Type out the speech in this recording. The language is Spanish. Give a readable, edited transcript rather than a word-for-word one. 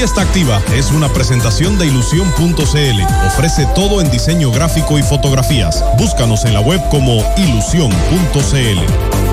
Fiesta Activa es una presentación de Ilusión.cl. Ofrece todo en diseño gráfico y fotografías. Búscanos en la web como Ilusión.cl.